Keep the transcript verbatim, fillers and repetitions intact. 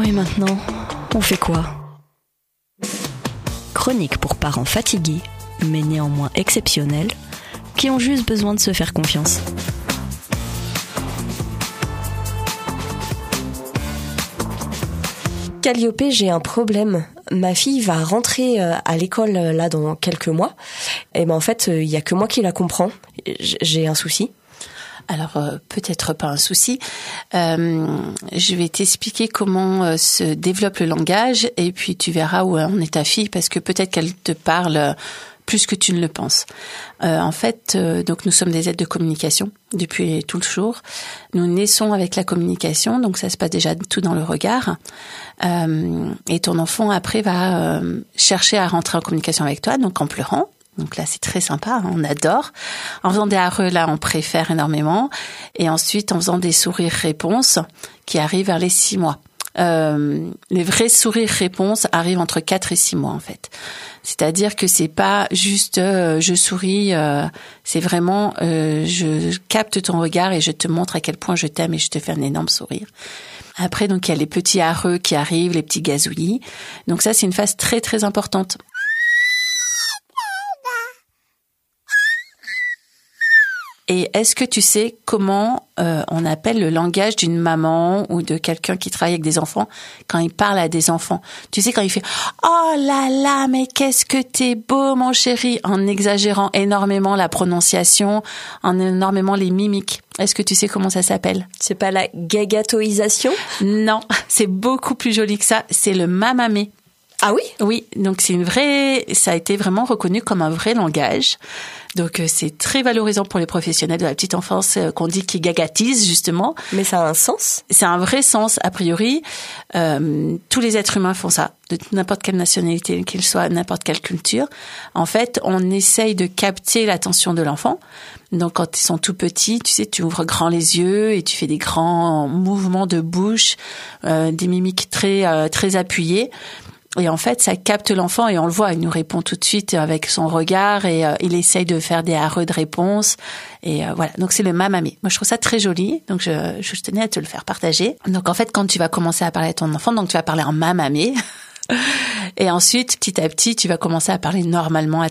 Et maintenant, on fait quoi ? Chronique pour parents fatigués, mais néanmoins exceptionnels, qui ont juste besoin de se faire confiance. Calliope, j'ai un problème. Ma fille va rentrer à l'école là dans quelques mois. Et ben en fait, il y a que moi qui la comprends. J'ai un souci. Alors euh, peut-être pas un souci. Euh, je vais t'expliquer comment euh, se développe le langage et puis tu verras où en est ta fille parce que peut-être qu'elle te parle plus que tu ne le penses. Euh, en fait, euh, donc nous sommes des aides de communication depuis tout le jour. Nous naissons avec la communication, donc ça se passe déjà tout dans le regard. Euh, et ton enfant après va euh, chercher à rentrer en communication avec toi, donc en pleurant. Donc là, c'est très sympa, on adore. En faisant des arreux, là, on préfère énormément. Et ensuite, en faisant des sourires-réponses qui arrivent vers les six mois. Euh, les vrais sourires-réponses arrivent entre quatre et six mois, en fait. C'est-à-dire que c'est pas juste euh, je souris, euh, c'est vraiment euh, je capte ton regard et je te montre à quel point je t'aime et je te fais un énorme sourire. Après, donc, il y a les petits arreux qui arrivent, les petits gazouillis. Donc ça, c'est une phase très, très importante. Et est-ce que tu sais comment euh, on appelle le langage d'une maman ou de quelqu'un qui travaille avec des enfants quand il parle à des enfants? Tu sais, quand il fait « Oh là là, mais qu'est-ce que t'es beau, mon chéri !» en exagérant énormément la prononciation, en énormément les mimiques. Est-ce que tu sais comment ça s'appelle? C'est pas la gagatoisation? Non, c'est beaucoup plus joli que ça. C'est le mamamé. Ah oui? Oui, donc c'est une vraie, ça a été vraiment reconnu comme un vrai langage. Donc c'est très valorisant pour les professionnels de la petite enfance qu'on dit qu'ils gagatisent justement. Mais ça a un sens? C'est un vrai sens a priori. Euh, tous les êtres humains font ça, de n'importe quelle nationalité qu'ils soient, n'importe quelle culture. En fait, on essaye de capter l'attention de l'enfant. Donc quand ils sont tout petits, tu sais, tu ouvres grand les yeux et tu fais des grands mouvements de bouche, euh, des mimiques très euh, très appuyées. Et en fait, ça capte l'enfant et on le voit, il nous répond tout de suite avec son regard et euh, il essaye de faire des arreux de réponse. Et euh, voilà, donc c'est le mamamé. Moi, je trouve ça très joli, donc je, je tenais à te le faire partager. Donc en fait, quand tu vas commencer à parler à ton enfant, donc tu vas parler en mamamé. Et ensuite, petit à petit, tu vas commencer à parler normalement à